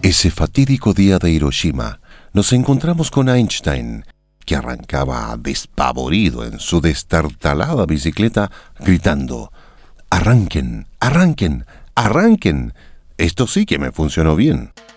Ese fatídico día de Hiroshima, nos encontramos con Einstein, que arrancaba despavorido en su destartalada bicicleta, gritando: «¡Arranquen, arranquen, arranquen! Esto sí que me funcionó bien».